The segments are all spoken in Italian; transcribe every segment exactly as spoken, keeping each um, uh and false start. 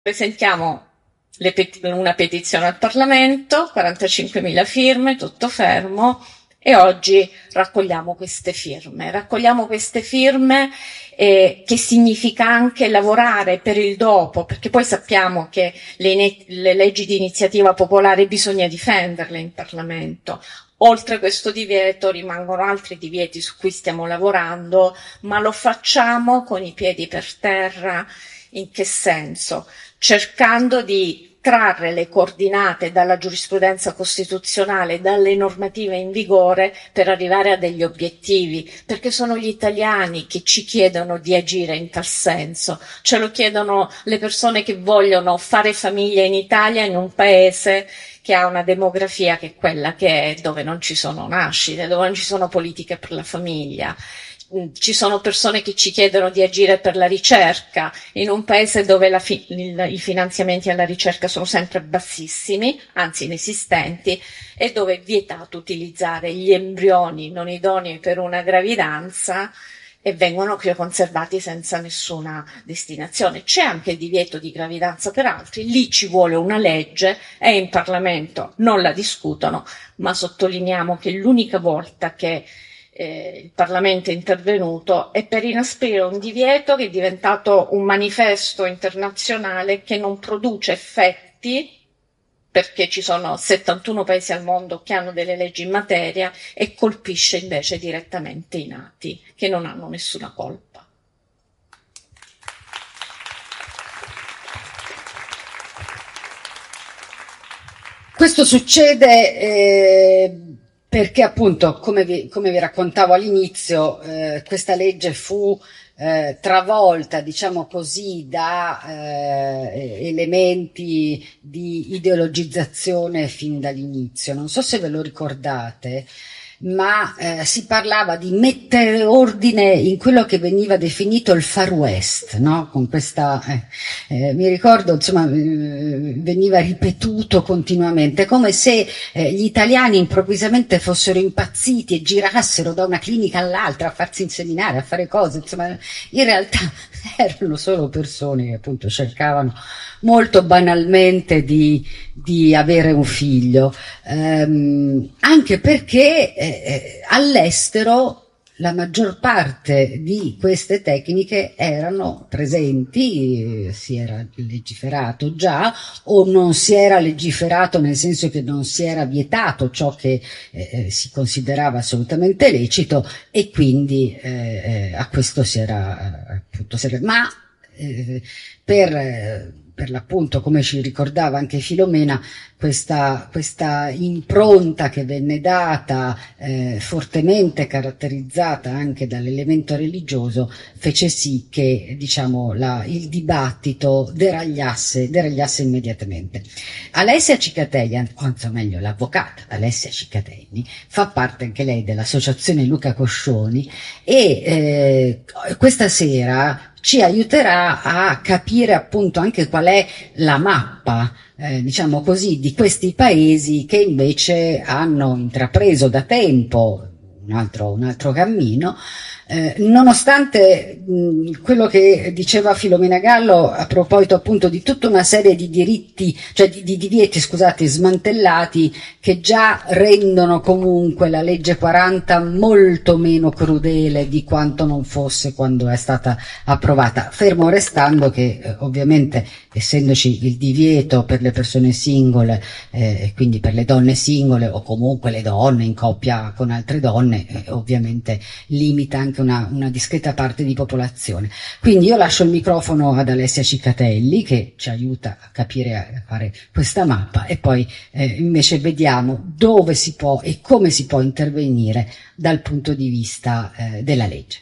Presentiamo le pet- una petizione al Parlamento, quarantacinquemila firme, tutto fermo, e oggi raccogliamo queste firme. Raccogliamo queste firme eh, che significa anche lavorare per il dopo, perché poi sappiamo che le, ine- le leggi di iniziativa popolare bisogna difenderle in Parlamento. Oltre questo divieto rimangono altri divieti su cui stiamo lavorando, ma lo facciamo con i piedi per terra. In che senso? Cercando di trarre le coordinate dalla giurisprudenza costituzionale, dalle normative in vigore per arrivare a degli obiettivi, perché sono gli italiani che ci chiedono di agire in tal senso, ce lo chiedono le persone che vogliono fare famiglia in Italia, in un paese che ha una demografia che è quella che è, dove non ci sono nascite, dove non ci sono politiche per la famiglia. Ci sono persone che ci chiedono di agire per la ricerca, in un paese dove la fi- il, i finanziamenti alla ricerca sono sempre bassissimi, anzi inesistenti, e dove è vietato utilizzare gli embrioni non idonei per una gravidanza e vengono crioconservati senza nessuna destinazione. C'è anche il divieto di gravidanza per altri, lì ci vuole una legge e in Parlamento non la discutono, ma sottolineiamo che l'unica volta che Eh, il Parlamento è intervenuto è per inasprire un divieto che è diventato un manifesto internazionale che non produce effetti perché ci sono settantuno paesi al mondo che hanno delle leggi in materia e colpisce invece direttamente i nati che non hanno nessuna colpa. Questo succede eh, perché appunto, come vi, come vi raccontavo all'inizio, eh, questa legge fu eh, travolta, diciamo così, da eh, elementi di ideologizzazione fin dall'inizio. Non so se ve lo ricordate, ma eh, si parlava di mettere ordine in quello che veniva definito il Far West, no? Con questa, eh, eh, mi ricordo, insomma, eh, veniva ripetuto continuamente, come se eh, gli italiani improvvisamente fossero impazziti e girassero da una clinica all'altra a farsi inseminare, a fare cose, insomma, in realtà erano solo persone che appunto cercavano molto banalmente di, di avere un figlio, ehm, anche perché eh, all'estero la maggior parte di queste tecniche erano presenti, eh, si era legiferato già o non si era legiferato nel senso che non si era vietato ciò che eh, si considerava assolutamente lecito e quindi eh, a questo si era appunto, si era, ma eh, per per l'appunto, come ci ricordava anche Filomena, questa, questa impronta che venne data, eh, fortemente caratterizzata anche dall'elemento religioso, fece sì che, diciamo, la, il dibattito deragliasse, deragliasse immediatamente. Alessia Cicatelli, o meglio l'avvocata Alessia Cicatelli, fa parte anche lei dell'associazione Luca Coscioni e eh, questa sera ci aiuterà a capire appunto anche qual è la mappa, eh, diciamo così, di questi paesi che invece hanno intrapreso da tempo un altro, un altro cammino, eh, nonostante mh, quello che diceva Filomena Gallo a proposito appunto di tutta una serie di diritti, cioè di, di divieti, scusate, smantellati, che già rendono comunque la legge quaranta molto meno crudele di quanto non fosse quando è stata approvata, fermo restando che eh, ovviamente essendoci il divieto per le persone singole, eh, quindi per le donne singole o comunque le donne in coppia con altre donne, eh, ovviamente limita anche una, una discreta parte di popolazione. Quindi io lascio il microfono ad Alessia Cicatelli che ci aiuta a capire, a fare questa mappa e poi eh, invece vediamo dove si può e come si può intervenire dal punto di vista eh, della legge.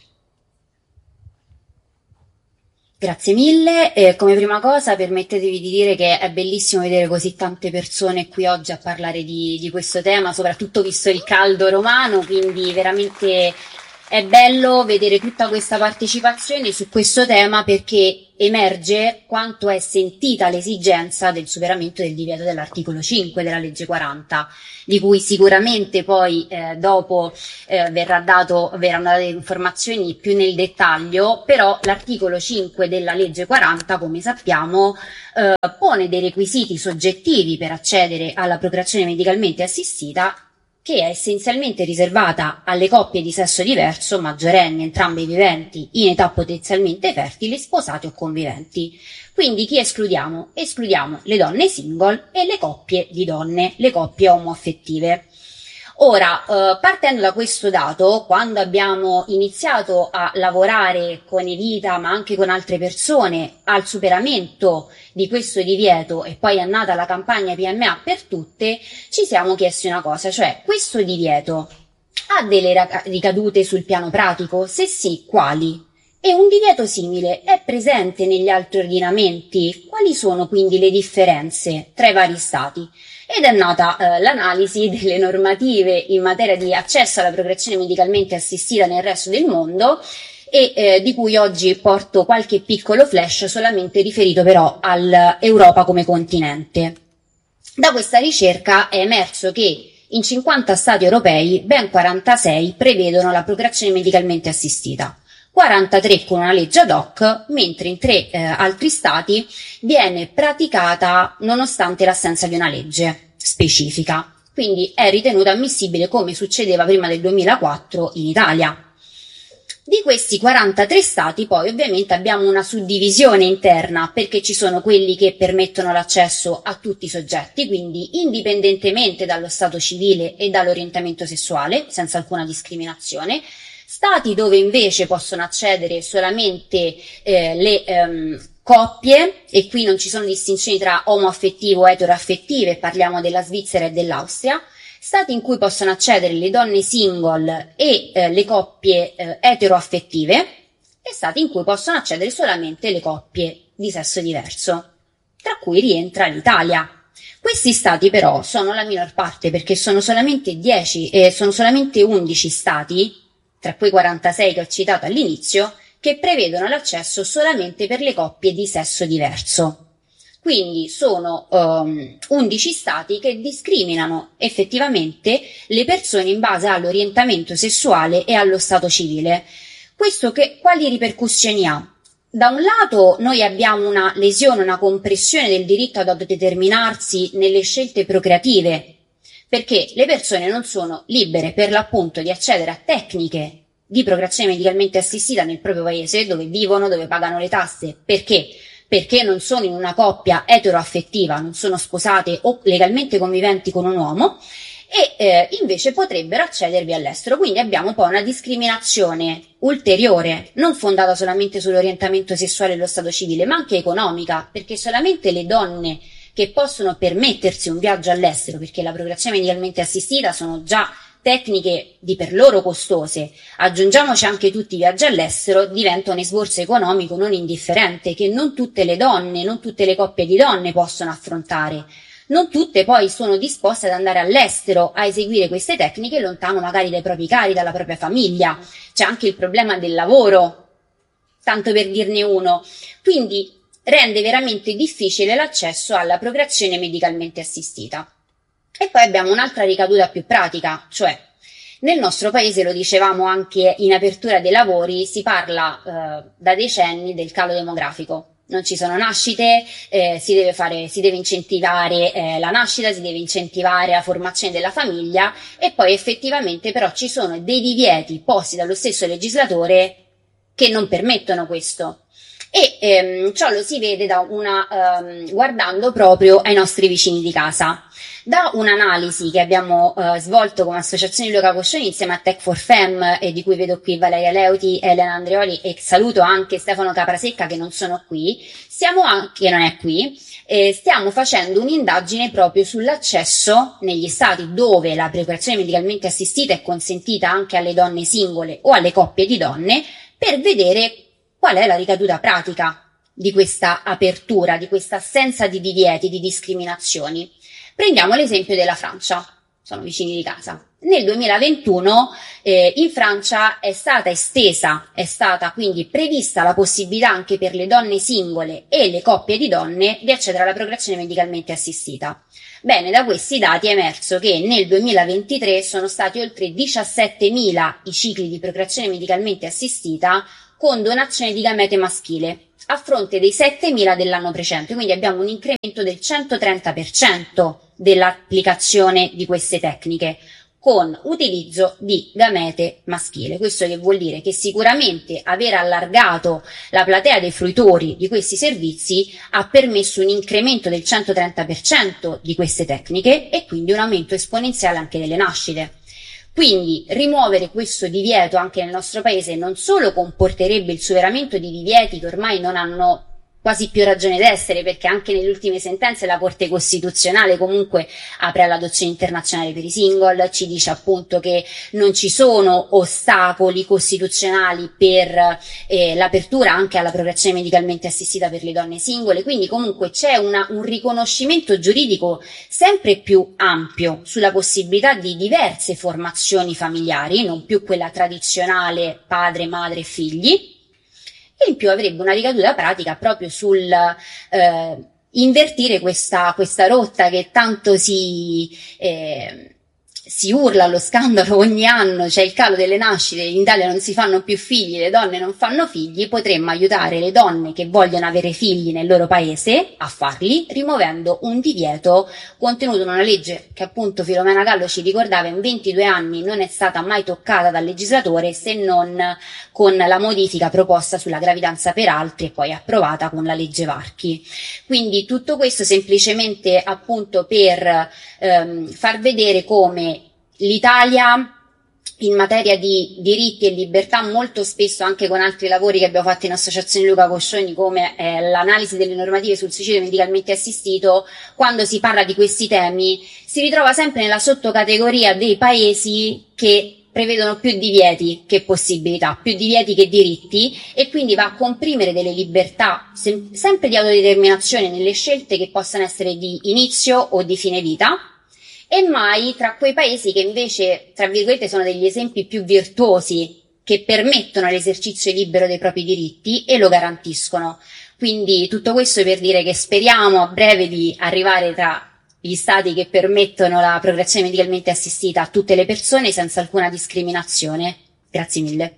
Grazie mille, e come prima cosa permettetevi di dire che è bellissimo vedere così tante persone qui oggi a parlare di, di questo tema, soprattutto visto il caldo romano, quindi veramente è bello vedere tutta questa partecipazione su questo tema perché emerge quanto è sentita l'esigenza del superamento del divieto dell'articolo cinque della legge quaranta, di cui sicuramente poi eh, dopo eh, verrà dato, verranno date informazioni più nel dettaglio, però l'articolo cinque della legge quaranta, come sappiamo, eh, pone dei requisiti soggettivi per accedere alla procreazione medicalmente assistita, che è essenzialmente riservata alle coppie di sesso diverso, maggiorenni, entrambi viventi, in età potenzialmente fertili, sposati o conviventi. Quindi chi escludiamo? Escludiamo le donne single e le coppie di donne, le coppie omoaffettive. Ora, eh, partendo da questo dato, quando abbiamo iniziato a lavorare con Evita, ma anche con altre persone, al superamento di questo divieto e poi è nata la campagna P M A per tutte, ci siamo chiesti una cosa, cioè questo divieto ha delle ricadute sul piano pratico? Se sì, quali? E un divieto simile è presente negli altri ordinamenti? Quali sono quindi le differenze tra i vari stati? Ed è nata eh, l'analisi delle normative in materia di accesso alla procreazione medicalmente assistita nel resto del mondo e eh, di cui oggi porto qualche piccolo flash solamente riferito però all'Europa come continente. Da questa ricerca è emerso che in cinquanta stati europei ben quarantasei prevedono la procreazione medicalmente assistita, quarantatré con una legge ad hoc, mentre in tre eh, altri stati viene praticata nonostante l'assenza di una legge specifica. Quindi è ritenuta ammissibile come succedeva prima del duemilaquattro in Italia. Di questi quarantatré stati poi ovviamente abbiamo una suddivisione interna perché ci sono quelli che permettono l'accesso a tutti i soggetti, quindi indipendentemente dallo stato civile e dall'orientamento sessuale, senza alcuna discriminazione, stati dove invece possono accedere solamente eh, le ehm, coppie, e qui non ci sono distinzioni tra omoaffettivo e eteroaffettive, parliamo della Svizzera e dell'Austria, stati in cui possono accedere le donne single e eh, le coppie eh, eteroaffettive, e stati in cui possono accedere solamente le coppie di sesso diverso, tra cui rientra l'Italia. Questi stati però sono la minor parte perché sono solamente dieci, eh, sono solamente undici stati, tra quei quarantasei che ho citato all'inizio, che prevedono l'accesso solamente per le coppie di sesso diverso. Quindi sono um, undici stati che discriminano effettivamente le persone in base all'orientamento sessuale e allo stato civile. Questo che, quali ripercussioni ha? Da un lato noi abbiamo una lesione, una compressione del diritto ad autodeterminarsi nelle scelte procreative, perché le persone non sono libere per l'appunto di accedere a tecniche di procreazione medicalmente assistita nel proprio paese, dove vivono, dove pagano le tasse. Perché? Perché non sono in una coppia eteroaffettiva, non sono sposate o legalmente conviventi con un uomo, e eh, invece potrebbero accedervi all'estero. Quindi abbiamo poi una discriminazione ulteriore, non fondata solamente sull'orientamento sessuale e lo stato civile, ma anche economica, perché solamente le donne che possono permettersi un viaggio all'estero, perché la procreazione medicalmente assistita sono già tecniche di per loro costose, aggiungiamoci anche tutti i viaggi all'estero, diventa un esborso economico non indifferente che non tutte le donne, non tutte le coppie di donne possono affrontare. Non tutte poi sono disposte ad andare all'estero a eseguire queste tecniche lontano magari dai propri cari, dalla propria famiglia. C'è anche il problema del lavoro, tanto per dirne uno. Quindi rende veramente difficile l'accesso alla procreazione medicalmente assistita. E poi abbiamo un'altra ricaduta più pratica, cioè nel nostro paese, lo dicevamo anche in apertura dei lavori, si parla eh, da decenni del calo demografico. Non ci sono nascite, eh, si deve fare, si deve incentivare eh, la nascita, si deve incentivare la formazione della famiglia, e poi effettivamente però ci sono dei divieti posti dallo stesso legislatore che non permettono questo. E ehm, ciò lo si vede da una, ehm, guardando proprio ai nostri vicini di casa. Da un'analisi che abbiamo eh, svolto come associazione Luca Coscioni insieme a Tech for Fem, e di cui vedo qui Valeria Leuti, Elena Andreoli, e saluto anche Stefano Caprasecca che non sono qui, stiamo anche, che non è qui, eh, stiamo facendo un'indagine proprio sull'accesso negli stati dove la procreazione medicalmente assistita è consentita anche alle donne singole o alle coppie di donne, per vedere qual è la ricaduta pratica di questa apertura, di questa assenza di divieti, di discriminazioni. Prendiamo l'esempio della Francia. sono vicini di casa. Nel duemilaventuno eh, in Francia è stata estesa, è stata quindi prevista la possibilità anche per le donne singole e le coppie di donne di accedere alla procreazione medicalmente assistita. Bene, da questi dati è emerso che nel duemilaventitré sono stati oltre diciassettemila i cicli di procreazione medicalmente assistita con donazione di gamete maschile, a fronte dei settemila dell'anno precedente, quindi abbiamo un incremento del centotrenta per cento dell'applicazione di queste tecniche, con utilizzo di gamete maschile. Questo che vuol dire che sicuramente aver allargato la platea dei fruitori di questi servizi ha permesso un incremento del centotrenta per cento di queste tecniche e quindi un aumento esponenziale anche delle nascite. Quindi rimuovere questo divieto anche nel nostro paese non solo comporterebbe il superamento di divieti che ormai non hanno quasi più ragione d'essere, perché anche nelle ultime sentenze la Corte Costituzionale comunque apre all'adozione internazionale per i single, ci dice appunto che non ci sono ostacoli costituzionali per eh, l'apertura anche alla procreazione medicalmente assistita per le donne singole, quindi comunque c'è una, un riconoscimento giuridico sempre più ampio sulla possibilità di diverse formazioni familiari, non più quella tradizionale padre, madre e figli, e in più avrebbe una ricaduta pratica proprio sul eh, invertire questa, questa rotta che tanto si, eh, si urla allo scandalo ogni anno, c'è il calo delle nascite, in Italia non si fanno più figli, le donne non fanno figli. Potremmo aiutare le donne che vogliono avere figli nel loro paese a farli, rimuovendo un divieto contenuto in una legge che appunto Filomena Gallo ci ricordava in ventidue anni non è stata mai toccata dal legislatore, se non con la modifica proposta sulla gravidanza per altri e poi approvata con la legge Varchi. Quindi tutto questo semplicemente appunto per ehm, far vedere come l'Italia in materia di diritti e libertà, molto spesso anche con altri lavori che abbiamo fatto in associazione Luca Coscioni, come eh, l'analisi delle normative sul suicidio medicalmente assistito, quando si parla di questi temi si ritrova sempre nella sottocategoria dei paesi che prevedono più divieti che possibilità, più divieti che diritti, e quindi va a comprimere delle libertà sem- sempre di autodeterminazione nelle scelte che possano essere di inizio o di fine vita, e mai tra quei paesi che invece, tra virgolette, sono degli esempi più virtuosi, che permettono l'esercizio libero dei propri diritti e lo garantiscono. Quindi tutto questo per dire che speriamo a breve di arrivare tra gli stati che permettono la procreazione medicalmente assistita a tutte le persone senza alcuna discriminazione. Grazie mille.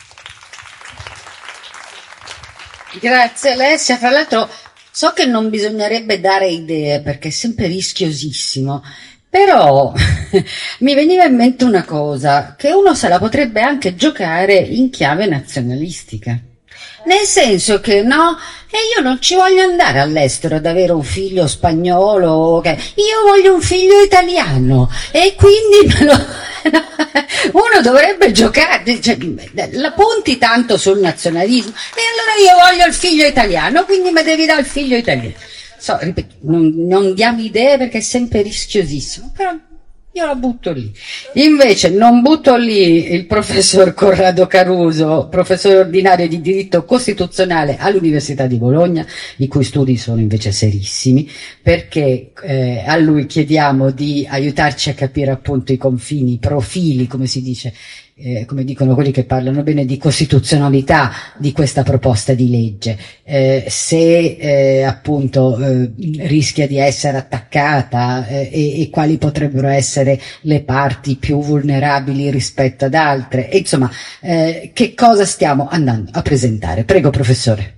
Grazie Alessia, fra l'altro so che non bisognerebbe dare idee perché è sempre rischiosissimo, però mi veniva in mente una cosa, che uno se la potrebbe anche giocare in chiave nazionalistica. Nel senso che, no, e io non ci voglio andare all'estero ad avere un figlio spagnolo, che io voglio un figlio italiano, e quindi me lo... uno dovrebbe giocare, cioè, la punti tanto sul nazionalismo, e allora io voglio il figlio italiano, quindi mi devi dare il figlio italiano. So, ripeto, non, non diamo idee perché è sempre rischiosissimo, però io la butto lì. Invece non butto lì il professor Corrado Caruso, professore ordinario di diritto costituzionale all'Università di Bologna, i cui studi sono invece serissimi, perché eh, a lui chiediamo di aiutarci a capire appunto i confini, i profili, come si dice, eh, come dicono quelli che parlano bene, di costituzionalità di questa proposta di legge, eh, se eh, appunto eh, rischia di essere attaccata eh, e, e quali potrebbero essere le parti più vulnerabili rispetto ad altre, e insomma eh, che cosa stiamo andando a presentare. Prego professore.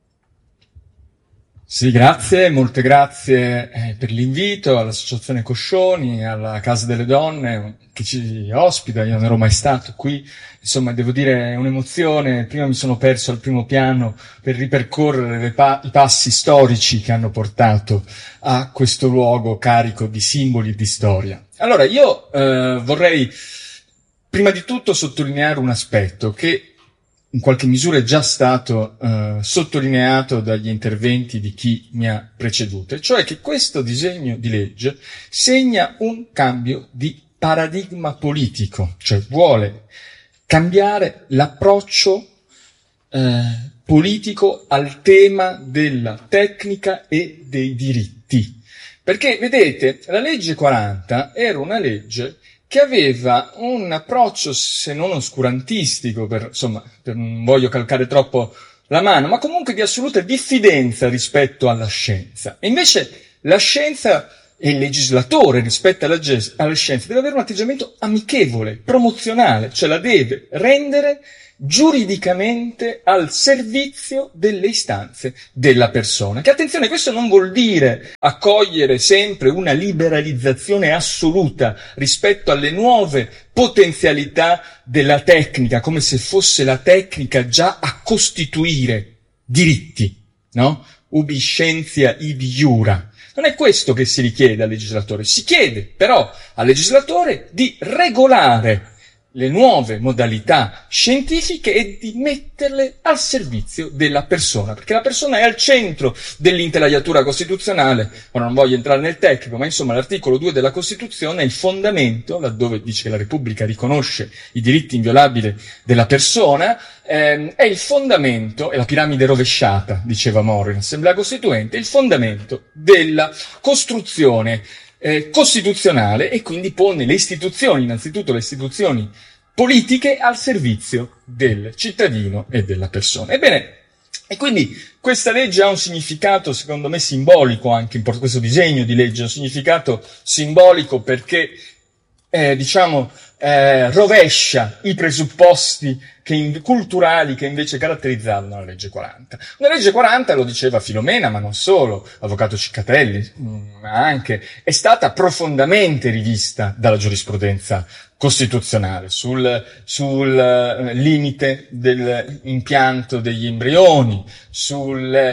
Sì, grazie, molte grazie eh, per l'invito all'Associazione Coscioni, alla Casa delle Donne che ci ospita. Io non ero mai stato qui, insomma devo dire è un'emozione. Prima mi sono perso al primo piano per ripercorrere le pa- i passi storici che hanno portato a questo luogo carico di simboli e di storia. Allora io eh, vorrei prima di tutto sottolineare un aspetto che in qualche misura è già stato eh, sottolineato dagli interventi di chi mi ha preceduto, cioè che questo disegno di legge segna un cambio di paradigma politico, cioè vuole cambiare l'approccio eh, politico al tema della tecnica e dei diritti. Perché, vedete, la legge quaranta era una legge che aveva un approccio, se non oscurantistico, per, insomma, per, non voglio calcare troppo la mano, ma comunque di assoluta diffidenza rispetto alla scienza. E invece la scienza e il legislatore rispetto alla, alla scienza deve avere un atteggiamento amichevole, promozionale, cioè la deve rendere giuridicamente al servizio delle istanze della persona. Che attenzione, questo non vuol dire accogliere sempre una liberalizzazione assoluta rispetto alle nuove potenzialità della tecnica, come se fosse la tecnica già a costituire diritti, no? Ubi scientia ibi iura. Non è questo che si richiede al legislatore, si chiede però al legislatore di regolare le nuove modalità scientifiche e di metterle al servizio della persona, perché la persona è al centro dell'intelaiatura costituzionale. Ora non voglio entrare nel tecnico, ma insomma l'articolo due della Costituzione è il fondamento, laddove dice che la Repubblica riconosce i diritti inviolabili della persona, ehm, è il fondamento, è la piramide rovesciata, diceva Moro in Assemblea Costituente, è il fondamento della costruzione Eh, costituzionale, e quindi pone le istituzioni, innanzitutto le istituzioni politiche, al servizio del cittadino e della persona. Ebbene, e quindi questa legge ha un significato, secondo me, simbolico, anche in questo disegno di legge, un significato simbolico perché, eh, diciamo, eh, rovescia i presupposti che in, culturali che invece caratterizzavano la legge quaranta. Una legge quaranta, lo diceva Filomena, ma non solo, l'avvocato Ciccatelli, ma anche, è stata profondamente rivista dalla giurisprudenza costituzionale sul, sul uh, limite dell'impianto degli embrioni, sul,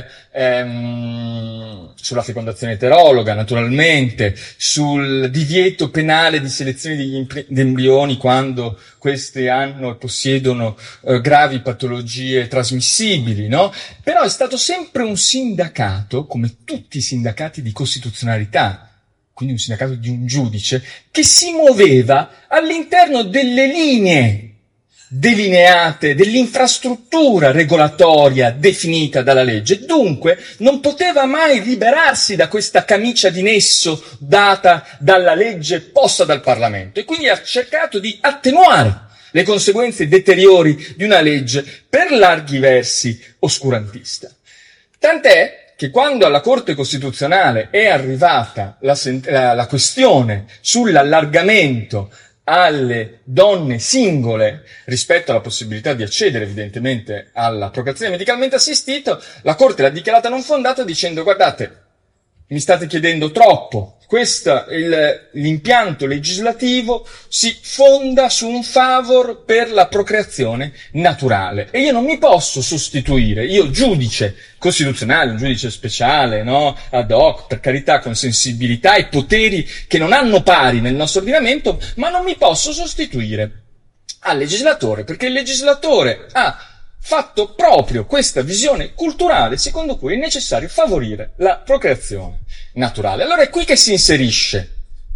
ehm, sulla fecondazione eterologa, naturalmente, sul divieto penale di selezione degli impri- di embrioni quando questi hanno e possiedono eh, gravi patologie trasmissibili, no? Però è stato sempre un sindacato, come tutti i sindacati di costituzionalità, quindi un sindacato di un giudice, che si muoveva all'interno delle linee delineate, dell'infrastruttura regolatoria definita dalla legge. Dunque non poteva mai liberarsi da questa camicia di nesso data dalla legge posta dal Parlamento, e quindi ha cercato di attenuare le conseguenze deteriori di una legge per larghi versi oscurantista. Tant'è che quando alla Corte Costituzionale è arrivata la, la, la questione sull'allargamento alle donne singole rispetto alla possibilità di accedere evidentemente alla procreazione medicalmente assistita, la Corte l'ha dichiarata non fondata dicendo: guardate, mi state chiedendo troppo. Questo, il, l'impianto legislativo si fonda su un favor per la procreazione naturale e io non mi posso sostituire, io giudice costituzionale, un giudice speciale, no, ad hoc, per carità, con sensibilità e poteri che non hanno pari nel nostro ordinamento, ma non mi posso sostituire al legislatore, perché il legislatore ha fatto proprio questa visione culturale secondo cui è necessario favorire la procreazione naturale. Allora è qui che si inserisce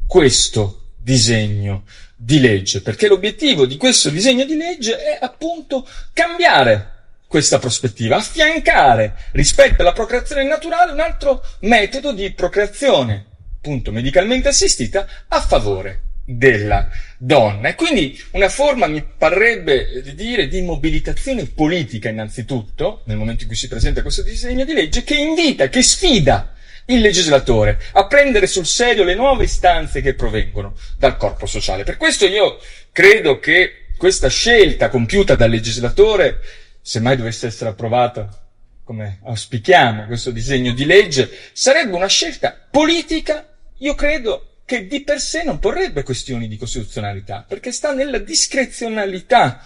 questo disegno di legge, perché l'obiettivo di questo disegno di legge è appunto cambiare questa prospettiva, affiancare rispetto alla procreazione naturale un altro metodo di procreazione, appunto medicalmente assistita, a favore della donna. E quindi una forma, mi parrebbe di dire, di mobilitazione politica innanzitutto, nel momento in cui si presenta questo disegno di legge, che invita, che sfida il legislatore a prendere sul serio le nuove istanze che provengono dal corpo sociale. Per questo io credo che questa scelta compiuta dal legislatore, se mai dovesse essere approvata come auspichiamo questo disegno di legge, sarebbe una scelta politica, io credo, che di per sé non porrebbe questioni di costituzionalità, perché sta nella discrezionalità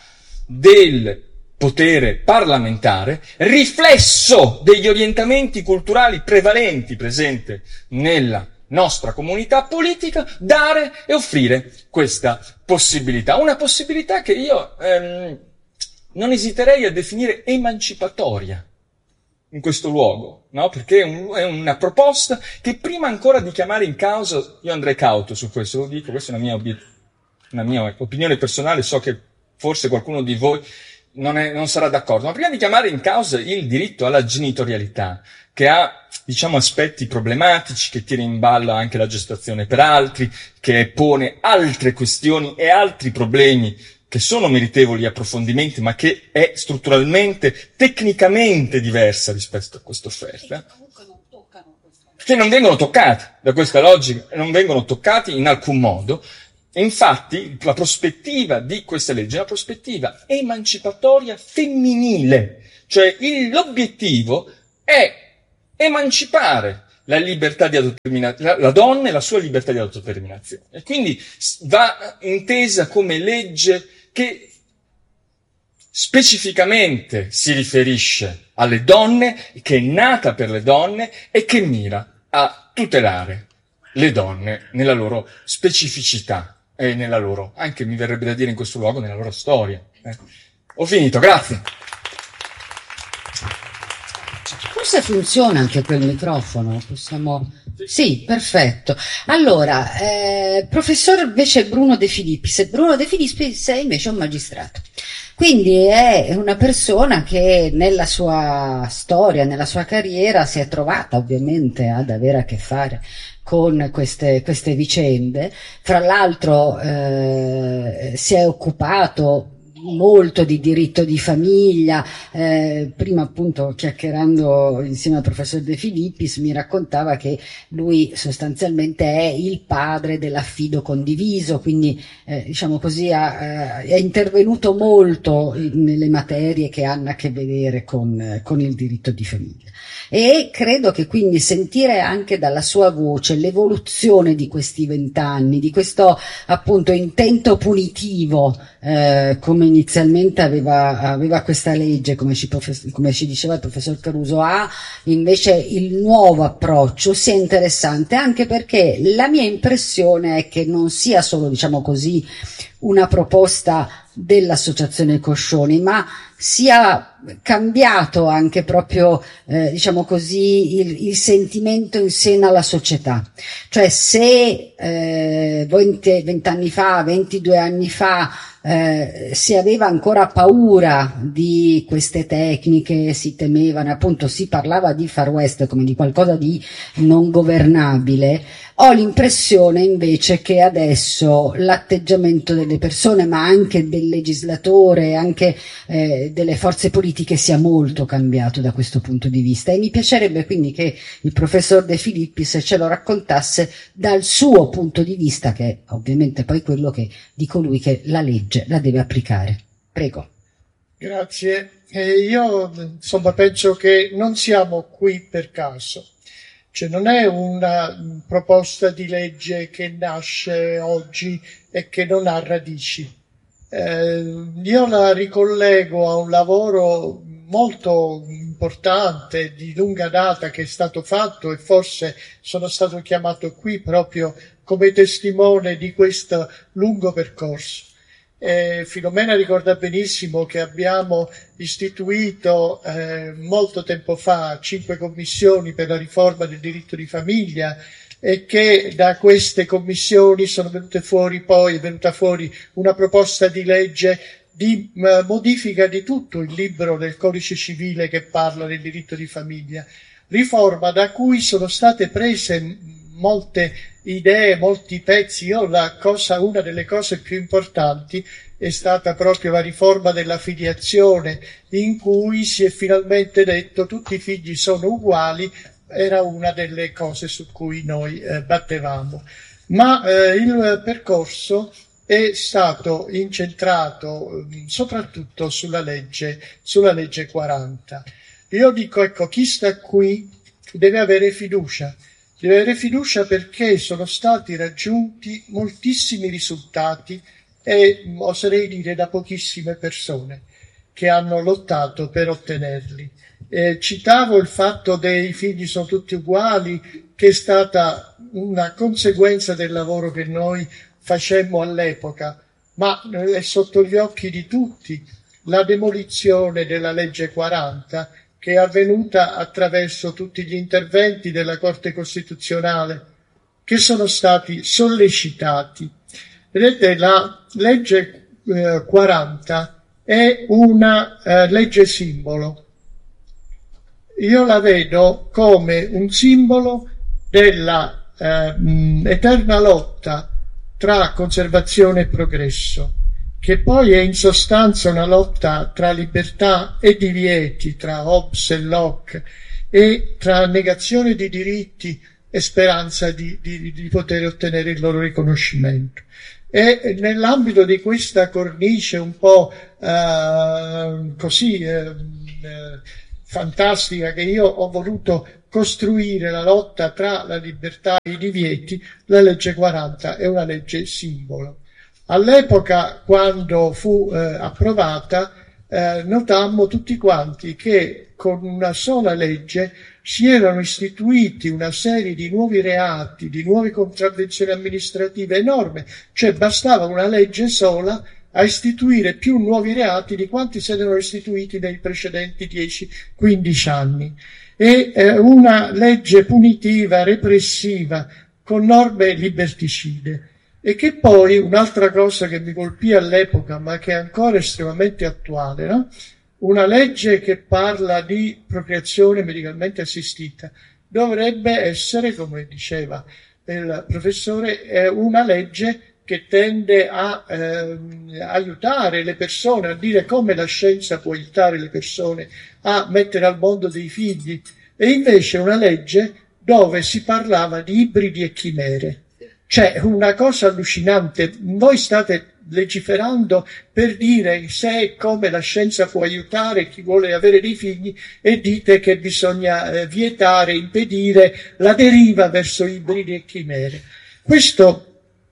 del potere parlamentare, riflesso degli orientamenti culturali prevalenti presenti nella nostra comunità politica, dare e offrire questa possibilità. Una possibilità che io ehm, non esiterei a definire emancipatoria in questo luogo, no? Perché è, un, è una proposta che prima ancora di chiamare in causa, io andrei cauto su questo, lo dico, questa è una mia, obiet- una mia opinione personale, so che forse qualcuno di voi non, è, non sarà d'accordo, ma prima di chiamare in causa il diritto alla genitorialità, che ha, diciamo, aspetti problematici, che tira in ballo anche la gestazione per altri, che pone altre questioni e altri problemi che sono meritevoli di approfondimenti, ma che è strutturalmente, tecnicamente diversa rispetto a questa offerta, che non vengono toccati da questa logica, non vengono toccati in alcun modo. Infatti, la prospettiva di questa legge è una prospettiva emancipatoria femminile, cioè il, l'obiettivo è emancipare la libertà di autodeterminazione, la, la donna e la sua libertà di autodeterminazione. E quindi va intesa come legge che specificamente si riferisce alle donne, che è nata per le donne e che mira a tutelare le donne nella loro specificità e nella loro, anche mi verrebbe da dire in questo luogo, nella loro storia. Eh. Ho finito, grazie. Forse funziona anche quel microfono, possiamo... Sì, perfetto. Allora, eh, professor invece Bruno De Filippis, Bruno De Filippis è invece un magistrato. Quindi è una persona che nella sua storia, nella sua carriera si è trovata ovviamente ad avere a che fare con queste, queste vicende. Fra l'altro eh, si è occupato molto di diritto di famiglia, eh, prima appunto chiacchierando insieme al professor De Filippis mi raccontava che lui sostanzialmente è il padre dell'affido condiviso, quindi eh, diciamo così ha, eh, è intervenuto molto in, nelle materie che hanno a che vedere con, con il diritto di famiglia. E credo che quindi sentire anche dalla sua voce l'evoluzione di questi vent'anni, di questo appunto intento punitivo, eh, come inizialmente aveva, aveva questa legge, come ci, profes- come ci diceva il professor Caruso, ha invece il nuovo approccio, sia interessante, anche perché la mia impressione è che non sia solo, diciamo così, una proposta dell'associazione Coscioni, ma sia cambiato anche proprio, eh, diciamo così, il, il sentimento in seno alla società. Cioè se eh, venti anni fa, ventidue anni fa, eh, si aveva ancora paura di queste tecniche, si temevano, appunto si parlava di Far West come di qualcosa di non governabile, ho l'impressione invece che adesso l'atteggiamento delle persone, ma anche del legislatore, anche eh, delle forze politiche sia molto cambiato da questo punto di vista, e mi piacerebbe quindi che il professor De Filippis ce lo raccontasse dal suo punto di vista, che è ovviamente poi quello che, di colui che la legge la deve applicare. Prego. Grazie. Eh, io insomma penso che non siamo qui per caso. Cioè non è una proposta di legge che nasce oggi e che non ha radici. Eh, io la ricollego a un lavoro molto importante, di lunga data, che è stato fatto, e forse sono stato chiamato qui proprio come testimone di questo lungo percorso. Eh, Filomena ricorda benissimo che abbiamo istituito eh, molto tempo fa cinque commissioni per la riforma del diritto di famiglia, e che da queste commissioni sono venute fuori poi, è venuta fuori una proposta di legge di uh, modifica di tutto il libro del codice civile che parla del diritto di famiglia, riforma da cui sono state prese molte idee, molti pezzi. Io la cosa, una delle cose più importanti è stata proprio la riforma della filiazione, in cui si è finalmente detto tutti i figli sono uguali. Era una delle cose su cui noi eh, battevamo, ma eh, il percorso è stato incentrato eh, soprattutto sulla legge, sulla legge quaranta. Io dico, ecco, chi sta qui deve avere fiducia, deve avere fiducia perché sono stati raggiunti moltissimi risultati, e oserei dire da pochissime persone che hanno lottato per ottenerli. Eh, citavo il fatto dei figli sono tutti uguali, che è stata una conseguenza del lavoro che noi facemmo all'epoca, ma è sotto gli occhi di tutti la demolizione della legge quaranta, che è avvenuta attraverso tutti gli interventi della Corte Costituzionale che sono stati sollecitati. Vedete, la legge eh, quaranta è una eh, legge simbolo. Io la vedo come un simbolo della eh, mh, eterna lotta tra conservazione e progresso, che poi è in sostanza una lotta tra libertà e divieti, tra Hobbes e Locke, e tra negazione di diritti e speranza di, di, di poter ottenere il loro riconoscimento. E nell'ambito di questa cornice un po' eh, così eh, eh, fantastica che io ho voluto costruire la lotta tra la libertà e i divieti, la legge quaranta è una legge simbolo. All'epoca, quando fu eh, approvata, eh, notammo tutti quanti che con una sola legge si erano istituiti una serie di nuovi reati, di nuove contravvenzioni amministrative enorme, cioè bastava una legge sola a istituire più nuovi reati di quanti se ne erano istituiti nei precedenti dieci quindici anni. E eh, una legge punitiva, repressiva, con norme liberticide. E che poi, un'altra cosa che mi colpì all'epoca, ma che è ancora estremamente attuale, no? Una legge che parla di procreazione medicalmente assistita dovrebbe essere, come diceva il professore, una legge che tende a eh, aiutare le persone, a dire come la scienza può aiutare le persone a mettere al mondo dei figli, e invece una legge dove si parlava di ibridi e chimere. Cioè, una cosa allucinante. Voi state legiferando per dire se e come la scienza può aiutare chi vuole avere dei figli, e dite che bisogna eh, vietare, impedire la deriva verso ibridi e chimere. Questo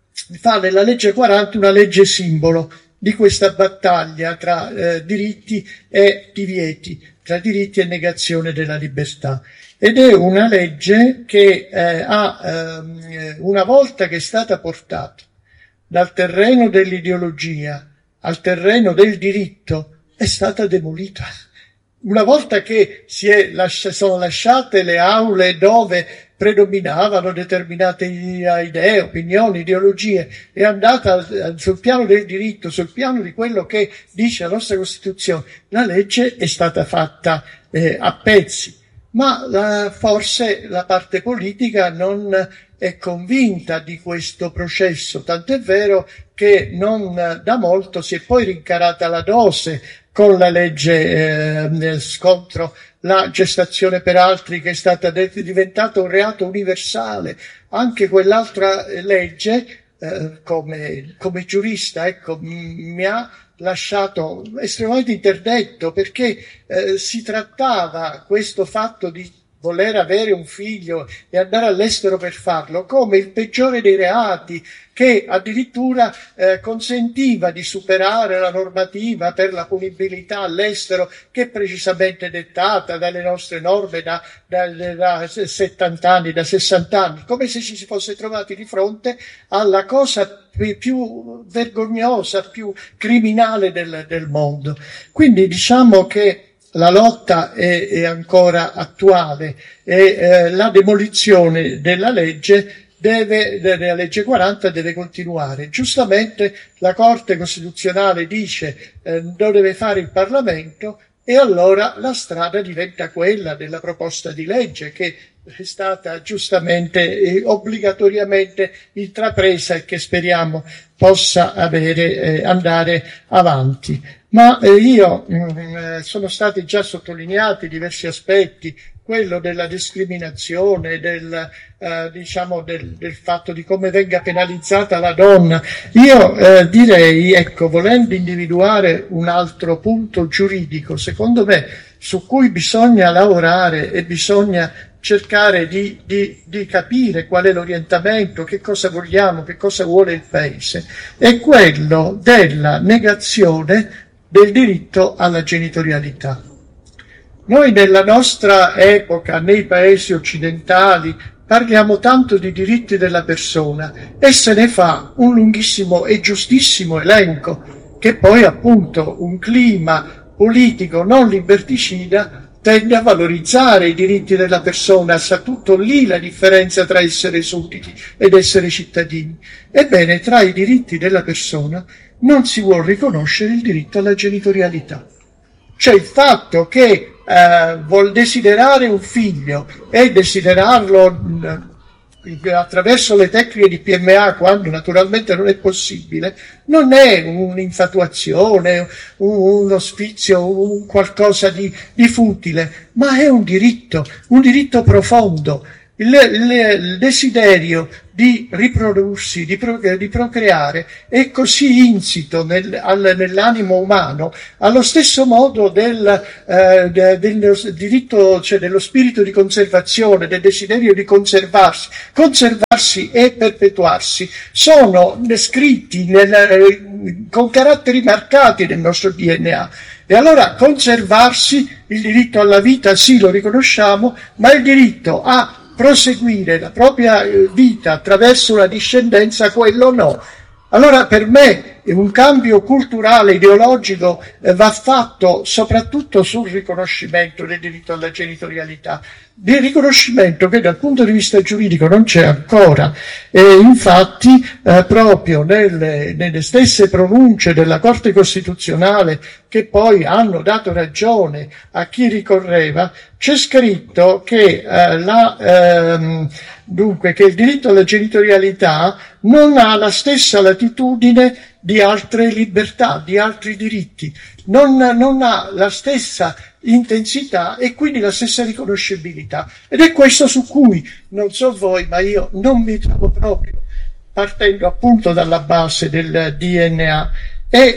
fa della legge quaranta una legge simbolo di questa battaglia tra eh, diritti e divieti, tra diritti e negazione della libertà. Ed è una legge che eh, ha, eh, una volta che è stata portata dal terreno dell'ideologia al terreno del diritto, è stata demolita. Una volta che si è lascia, sono lasciate le aule dove predominavano determinate idee, opinioni, ideologie, è andata sul piano del diritto, sul piano di quello che dice la nostra Costituzione, la legge è stata fatta eh, a pezzi. Ma la, forse la parte politica non è convinta di questo processo, tant'è vero che non da molto si è poi rincarata la dose con la legge eh, nel scontro la gestazione per altri, che è stata diventata un reato universale. Anche quell'altra legge, eh, come, come giurista, ecco, mi ha lasciato estremamente interdetto, perché eh, si trattava questo fatto di voler avere un figlio e andare all'estero per farlo come il peggiore dei reati, che addirittura eh, consentiva di superare la normativa per la punibilità all'estero, che è precisamente dettata dalle nostre norme da, da, da settanta anni, da sessanta anni, come se ci si fosse trovati di fronte alla cosa più vergognosa, più criminale del, del mondo. Quindi diciamo che la lotta è, è ancora attuale e eh, la demolizione della legge deve, della legge quaranta deve continuare. Giustamente la Corte Costituzionale dice eh, lo deve fare il Parlamento, e allora la strada diventa quella della proposta di legge, che è stata giustamente e obbligatoriamente intrapresa e che speriamo possa avere, eh, andare avanti. Ma eh, io mh, sono stati già sottolineati diversi aspetti, quello della discriminazione, del, eh, diciamo del, del fatto di come venga penalizzata la donna. Io eh, direi, ecco, volendo individuare un altro punto giuridico, secondo me, su cui bisogna lavorare e bisogna cercare di, di, di capire qual è l'orientamento, che cosa vogliamo, che cosa vuole il Paese, è quello della negazione del diritto alla genitorialità. Noi nella nostra epoca, nei paesi occidentali, parliamo tanto di diritti della persona e se ne fa un lunghissimo e giustissimo elenco, che poi appunto un clima politico non liberticida tende a valorizzare i diritti della persona, sta tutto lì la differenza tra essere sudditi ed essere cittadini. Ebbene, tra i diritti della persona non si vuol riconoscere il diritto alla genitorialità. Cioè il fatto che eh, vuol desiderare un figlio e desiderarlo mh, attraverso le tecniche di P M A, quando naturalmente non è possibile, non è un'infatuazione, uno sfizio, un qualcosa di, di futile, ma è un diritto, un diritto profondo. Il, il, il desiderio di riprodursi, di, pro, di procreare è così insito nel, al, nell'animo umano, allo stesso modo del, eh, de, del diritto, cioè dello spirito di conservazione, del desiderio di conservarsi, conservarsi e perpetuarsi, sono scritti nel, con caratteri marcati nel nostro D N A. E allora conservarsi, il diritto alla vita sì lo riconosciamo, ma il diritto a proseguire la propria vita attraverso una discendenza, quello no. Allora per me un cambio culturale, ideologico eh, va fatto soprattutto sul riconoscimento del diritto alla genitorialità, del riconoscimento che dal punto di vista giuridico non c'è ancora, e infatti eh, proprio nelle, nelle stesse pronunce della Corte Costituzionale, che poi hanno dato ragione a chi ricorreva, c'è scritto che eh, la ehm, dunque che il diritto alla genitorialità non ha la stessa latitudine di altre libertà, di altri diritti, non, non ha la stessa intensità e quindi la stessa riconoscibilità. Ed è questo su cui, non so voi, ma io non mi trovo proprio, partendo appunto dalla base del D N A. E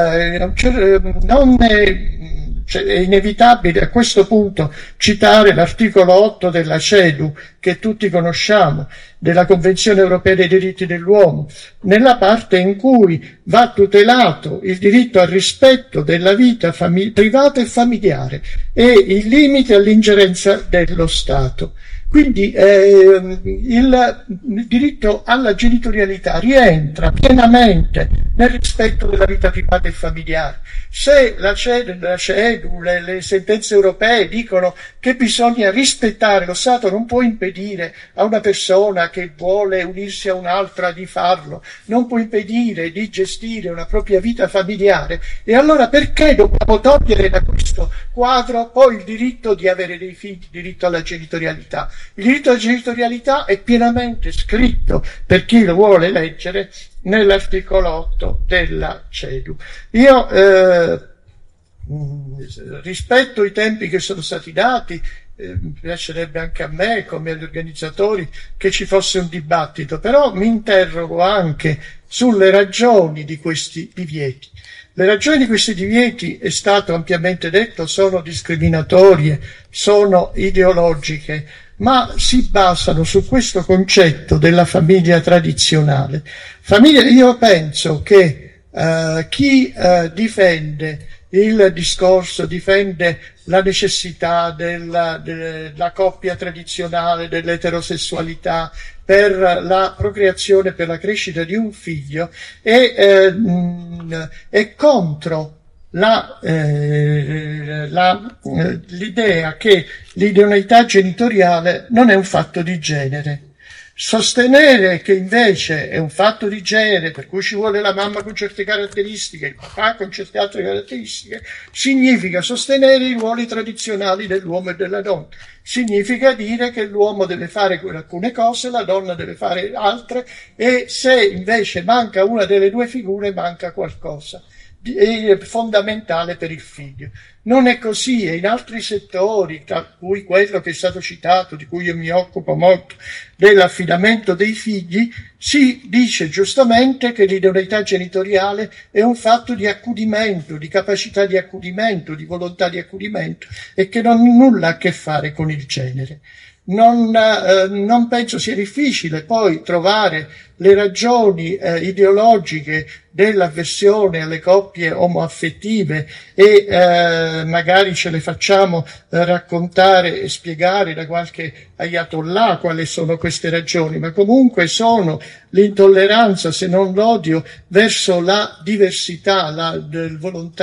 eh, non è, cioè, è inevitabile a questo punto citare l'articolo otto della CEDU, che tutti conosciamo, della Convenzione Europea dei Diritti dell'Uomo, nella parte in cui va tutelato il diritto al rispetto della vita fami- privata e familiare e il limite all'ingerenza dello Stato. Quindi eh, il diritto alla genitorialità rientra pienamente nel rispetto della vita privata e familiare. Se la CEDU, le, le sentenze europee dicono che bisogna rispettare, lo Stato non può impedire a una persona che vuole unirsi a un'altra di farlo, non può impedire di gestire una propria vita familiare, e allora perché dobbiamo togliere da questo quadro poi il diritto di avere dei figli, il diritto alla genitorialità? Il diritto alla genitorialità è pienamente scritto, per chi lo vuole leggere, nell'articolo otto della CEDU. Io eh, rispetto i tempi che sono stati dati, eh, mi piacerebbe anche a me, come agli organizzatori, che ci fosse un dibattito, però mi interrogo anche sulle ragioni di questi divieti. Le ragioni di questi divieti, è stato ampiamente detto, sono discriminatorie, sono ideologiche, ma si basano su questo concetto della famiglia tradizionale. Famiglia, io penso che eh, chi eh, difende il discorso, difende la necessità della, della coppia tradizionale, dell'eterosessualità, per la procreazione, per la crescita di un figlio, è, eh, è contro la, eh, la, eh, l'idea che l'idoneità genitoriale non è un fatto di genere. Sostenere che invece è un fatto di genere, per cui ci vuole la mamma con certe caratteristiche, il papà con certe altre caratteristiche, significa sostenere i ruoli tradizionali dell'uomo e della donna. Significa dire che l'uomo deve fare alcune cose, la donna deve fare altre, e se invece manca una delle due figure, manca qualcosa. È fondamentale per il figlio. Non è così, e in altri settori, tra cui quello che è stato citato, di cui io mi occupo molto, dell'affidamento dei figli, si dice giustamente che l'idoneità genitoriale è un fatto di accudimento, di capacità di accudimento, di volontà di accudimento, e che non ha nulla a che fare con il genere. Non, eh, non penso sia difficile poi trovare le ragioni eh, ideologiche dell'avversione alle coppie omoaffettive, e eh, magari ce le facciamo eh, raccontare e spiegare da qualche ayatollah quali sono queste ragioni, ma comunque sono l'intolleranza, se non l'odio, verso la diversità, la, la volontà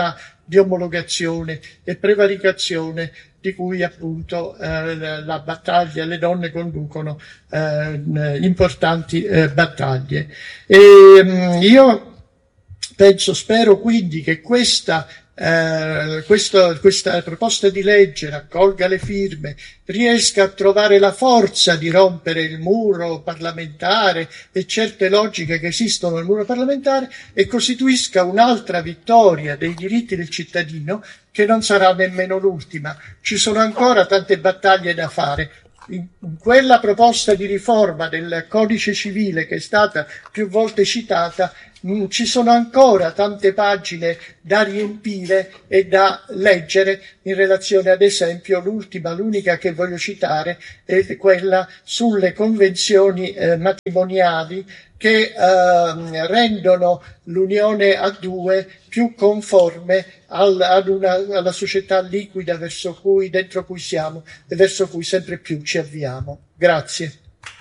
di omologazione e prevaricazione di cui appunto eh, la battaglia, le donne conducono eh, importanti eh, battaglie. E mh, io penso, spero quindi che questa Eh, questo, questa proposta di legge raccolga le firme, riesca a trovare la forza di rompere il muro parlamentare e certe logiche che esistono nel muro parlamentare e costituisca un'altra vittoria dei diritti del cittadino, che non sarà nemmeno l'ultima. Ci sono ancora tante battaglie da fare. In quella proposta di riforma del codice civile che è stata più volte citata, mh, ci sono ancora tante pagine da riempire e da leggere in relazione, ad esempio, l'ultima, l'unica che voglio citare, è quella sulle convenzioni eh, matrimoniali che eh, rendono l'unione a due più conforme al, ad una, alla società liquida verso cui, dentro cui siamo e verso cui sempre più ci avviamo. Grazie.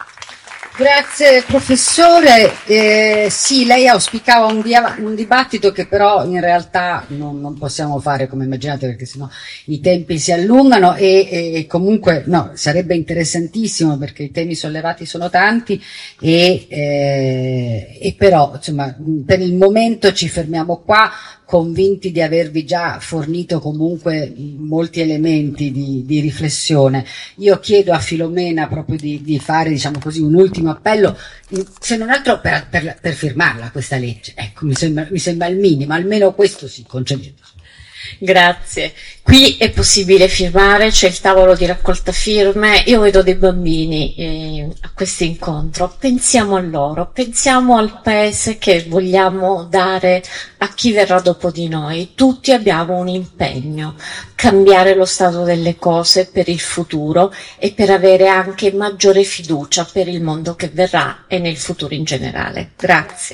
Grazie professore. Eh, sì, lei auspicava un, dia- un dibattito che però in realtà non, non possiamo fare, come immaginate, perché sennò i tempi si allungano e, e comunque no, sarebbe interessantissimo perché i temi sollevati sono tanti e, eh, e però insomma per il momento ci fermiamo qua, convinti di avervi già fornito comunque molti elementi di, di riflessione. Io chiedo a Filomena proprio di, di fare, diciamo così, un ultimo appello, se non altro per, per, per firmarla questa legge. Ecco, mi sembra, mi sembra il minimo, almeno questo sì, concedete. Grazie. Qui è possibile firmare, c'è il tavolo di raccolta firme. Io vedo dei bambini eh, a questo incontro. Pensiamo a loro, pensiamo al paese che vogliamo dare a chi verrà dopo di noi. Tutti abbiamo un impegno, cambiare lo stato delle cose per il futuro e per avere anche maggiore fiducia per il mondo che verrà e nel futuro in generale. Grazie.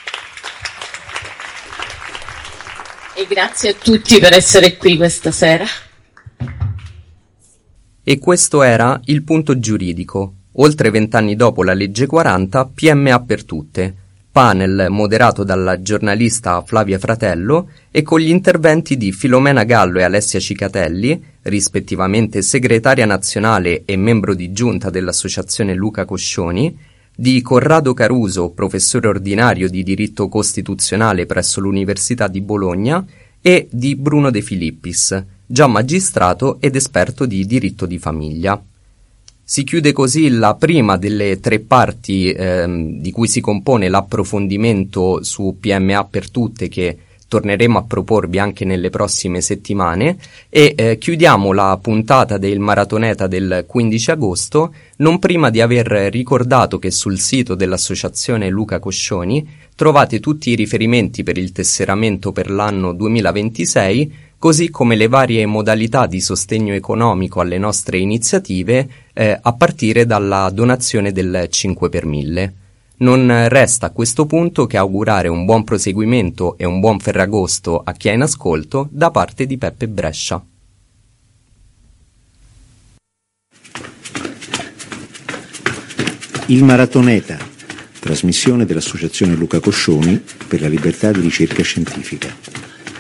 E grazie a tutti per essere qui questa sera. E questo era Il Punto Giuridico. Oltre vent'anni dopo la legge quaranta, P M A per tutte. Panel moderato dalla giornalista Flavia Fratello e con gli interventi di Filomena Gallo e Alessia Cicatelli, rispettivamente segretaria nazionale e membro di giunta dell'associazione Luca Coscioni, di Corrado Caruso, professore ordinario di diritto costituzionale presso l'Università di Bologna, e di Bruno De Filippis, già magistrato ed esperto di diritto di famiglia. Si chiude così la prima delle tre parti ehm, di cui si compone l'approfondimento su P M A per tutte, che torneremo a proporvi anche nelle prossime settimane, e eh, chiudiamo la puntata del Maratoneta del quindici agosto non prima di aver ricordato che sul sito dell'associazione Luca Coscioni trovate tutti i riferimenti per il tesseramento per l'anno duemilaventisei, così come le varie modalità di sostegno economico alle nostre iniziative eh, a partire dalla donazione del cinque per mille. Non resta a questo punto che augurare un buon proseguimento e un buon Ferragosto a chi è in ascolto da parte di Peppe Brescia. Il Maratoneta, trasmissione dell'Associazione Luca Coscioni per la libertà di ricerca scientifica.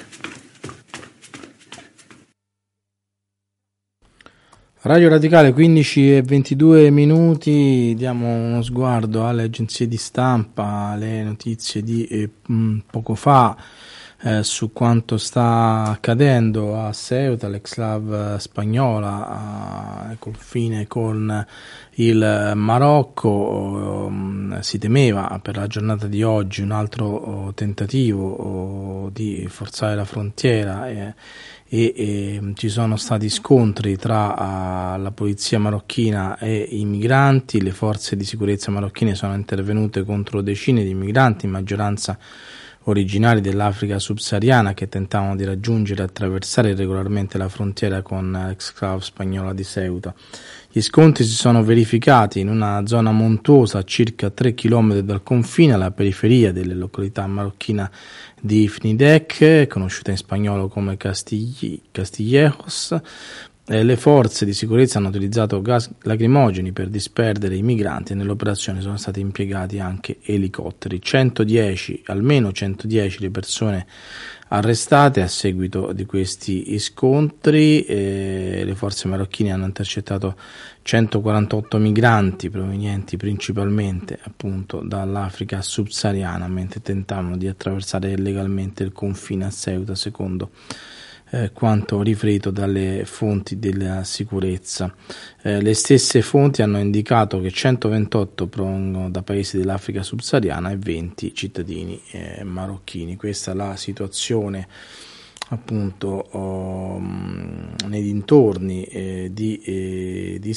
Radio Radicale, quindici e ventidue minuti, diamo uno sguardo alle agenzie di stampa, alle notizie di eh, poco fa eh, su quanto sta accadendo a Ceuta, l'exclave spagnola, al confine con il Marocco. Um, si temeva per la giornata di oggi un altro oh, tentativo oh, di forzare la frontiera e E, e ci sono stati scontri tra uh, la polizia marocchina e i migranti. Le forze di sicurezza marocchine sono intervenute contro decine di migranti, in maggioranza originari dell'Africa subsahariana, che tentavano di raggiungere e attraversare regolarmente la frontiera con l'exclave spagnola di Ceuta. Gli scontri si sono verificati in una zona montuosa a circa tre chilometri dal confine, alla periferia delle località marocchina di Fnidec, conosciuta in spagnolo come Castigli, Castillejos. Eh, le forze di sicurezza hanno utilizzato gas lacrimogeni per disperdere i migranti e nell'operazione sono stati impiegati anche elicotteri. centodieci, almeno centodieci le persone arrestate a seguito di questi scontri. Eh, le forze marocchine hanno intercettato centoquarantotto migranti provenienti principalmente appunto dall'Africa subsahariana mentre tentavano di attraversare illegalmente il confine a Ceuta, secondo Eh, quanto riferito dalle fonti della sicurezza. Eh, le stesse fonti hanno indicato che centoventotto provengono da paesi dell'Africa subsahariana e venti cittadini eh, marocchini. Questa è la situazione appunto oh, nei dintorni eh, di, eh, di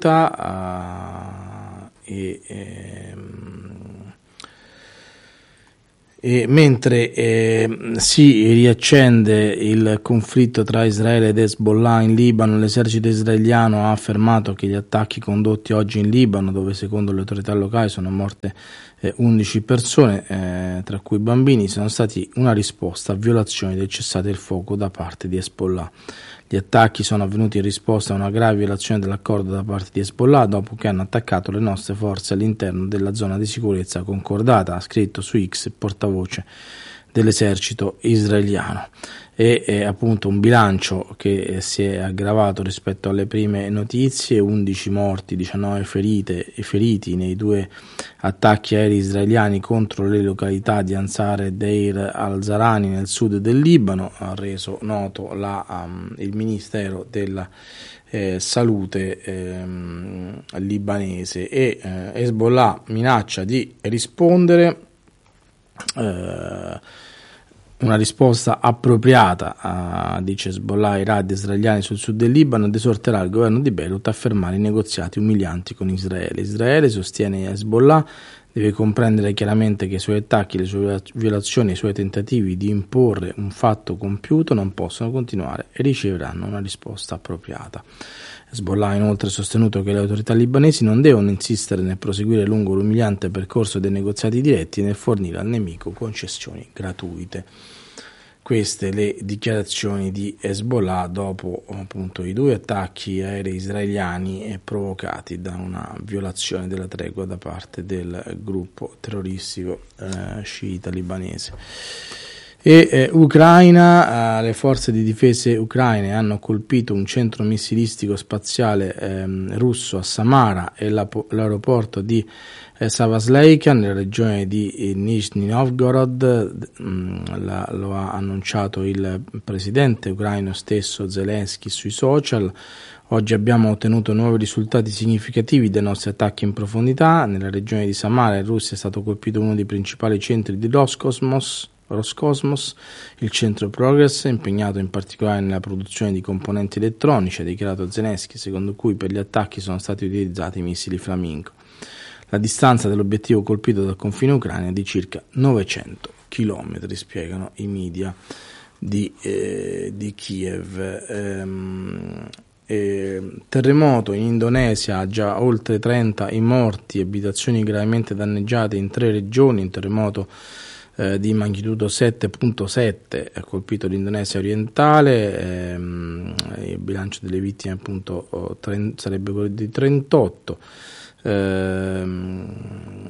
Ceuta uh, e ehm, E mentre eh, si riaccende il conflitto tra Israele ed Hezbollah in Libano, l'esercito israeliano ha affermato che gli attacchi condotti oggi in Libano, dove secondo le autorità locali sono morte eh, undici persone, eh, tra cui bambini, sono stati una risposta a violazioni del cessate il fuoco da parte di Hezbollah. Gli attacchi sono avvenuti in risposta a una grave violazione dell'accordo da parte di Hezbollah dopo che hanno attaccato le nostre forze all'interno della zona di sicurezza concordata, ha scritto su X il portavoce dell'esercito israeliano. E è appunto un bilancio che si è aggravato rispetto alle prime notizie: undici morti, diciannove ferite e feriti nei due attacchi aerei israeliani contro le località di Ansar e Deir al-Zarani nel sud del Libano, ha reso noto la, um, il Ministero della eh, Salute ehm, libanese. E eh, Hezbollah minaccia di rispondere eh, una risposta appropriata, uh, dice Hezbollah, ai raid israeliani sul sud del Libano, ed esorterà il governo di Beirut a fermare i negoziati umilianti con Israele. Israele, sostiene Hezbollah, deve comprendere chiaramente che i suoi attacchi, le sue violazioni e i suoi tentativi di imporre un fatto compiuto non possono continuare e riceveranno una risposta appropriata. Hezbollah ha inoltre sostenuto che le autorità libanesi non devono insistere nel proseguire lungo l'umiliante percorso dei negoziati diretti e nel fornire al nemico concessioni gratuite. Queste le dichiarazioni di Hezbollah dopo appunto i due attacchi aerei israeliani provocati da una violazione della tregua da parte del gruppo terroristico eh, sciita libanese. E eh, Ucraina, eh, le forze di difesa ucraine hanno colpito un centro missilistico spaziale ehm, russo a Samara e l'aeroporto di eh, Savasleika nella regione di eh, Nizhny Novgorod. Mh, la, lo ha annunciato il presidente ucraino stesso Zelensky sui social. Oggi abbiamo ottenuto nuovi risultati significativi dai nostri attacchi in profondità. Nella regione di Samara in Russia è stato colpito uno dei principali centri di Roscosmos Roscosmos, il centro Progress, impegnato in particolare nella produzione di componenti elettronici, ha dichiarato Zelensky, secondo cui per gli attacchi sono stati utilizzati i missili Flamingo. La distanza dell'obiettivo colpito dal confine ucraino è di circa novecento chilometri, spiegano i media di, eh, di Kiev. Ehm, eh, terremoto in Indonesia, già oltre trenta i morti, abitazioni gravemente danneggiate in tre regioni, un terremoto di magnitudo sette virgola sette ha colpito l'Indonesia orientale, ehm, il bilancio delle vittime appunto oh, tre, sarebbe quello di trentotto, ehm,